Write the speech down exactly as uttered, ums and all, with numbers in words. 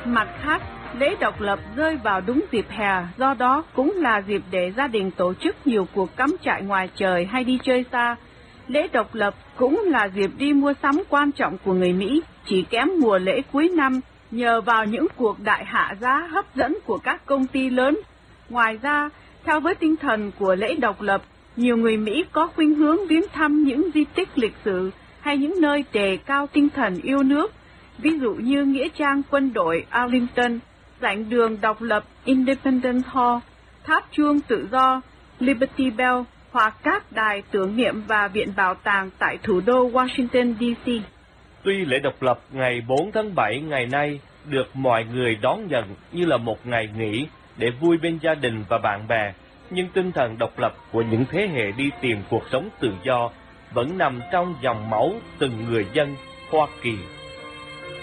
Mặt khác, lễ độc lập rơi vào đúng dịp hè, do đó cũng là dịp để gia đình tổ chức nhiều cuộc cắm trại ngoài trời hay đi chơi xa. Lễ độc lập cũng là dịp đi mua sắm quan trọng của người Mỹ, chỉ kém mùa lễ cuối năm, nhờ vào những cuộc đại hạ giá hấp dẫn của các công ty lớn. Ngoài ra, theo với tinh thần của lễ độc lập, nhiều người Mỹ có khuynh hướng viếng thăm những di tích lịch sử hay những nơi đề cao tinh thần yêu nước, ví dụ như Nghĩa trang quân đội Arlington, giảng đường độc lập Independence Hall, tháp chuông tự do Liberty Bell hoặc các đài tưởng niệm và viện bảo tàng tại thủ đô Washington D C. Tuy lễ độc lập ngày bốn tháng bảy ngày nay được mọi người đón nhận như là một ngày nghỉ để vui bên gia đình và bạn bè, nhưng tinh thần độc lập của những thế hệ đi tìm cuộc sống tự do vẫn nằm trong dòng máu từng người dân Hoa Kỳ.